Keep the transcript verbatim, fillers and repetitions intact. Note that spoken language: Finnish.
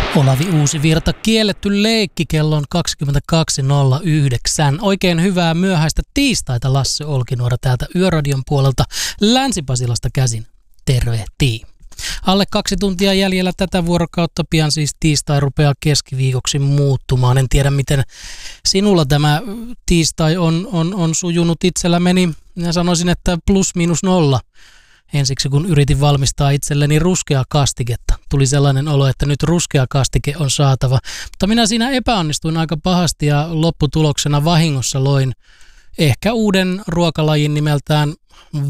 Olavi Uusivirta, kielletty leikki, kello on kaksikymmentäkaksi nolla yhdeksän. Oikein hyvää myöhäistä tiistaita, Lasse Olkinuora täältä Yöradion puolelta Länsi-Pasilasta käsin. Tervehtii. Alle kaksi tuntia jäljellä tätä vuorokautta, pian siis tiistai rupeaa keskiviikoksi muuttumaan. En tiedä, miten sinulla tämä tiistai on, on, on sujunut. Itsellä meni, ja sanoisin, että plus miinus nolla. Ensiksi kun yritin valmistaa itselleni ruskeaa kastiketta, tuli sellainen olo, että nyt ruskea kastike on saatava. Mutta minä siinä epäonnistuin aika pahasti ja lopputuloksena vahingossa loin ehkä uuden ruokalajin nimeltään